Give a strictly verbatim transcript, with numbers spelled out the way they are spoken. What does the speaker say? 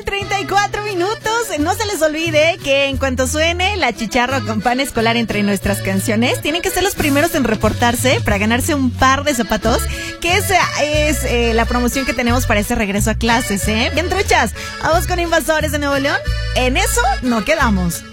con treinta y cuatro minutos. No se les olvide que en cuanto suene la chicharra con pan escolar entre nuestras canciones, tienen que ser los primeros en reportarse para ganarse un par de zapatos, que esa es eh, la promoción que tenemos para ese regreso a clases, ¿eh? Bien truchas, vamos con Invasores de Nuevo León. En eso no quedamos.